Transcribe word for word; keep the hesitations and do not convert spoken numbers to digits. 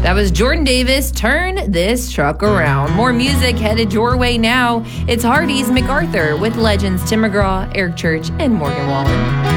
That was Jordan Davis, Turn This Truck Around. More music headed your way now. It's Hardy's MacArthur with legends Tim McGraw, Eric Church, and Morgan Wallen.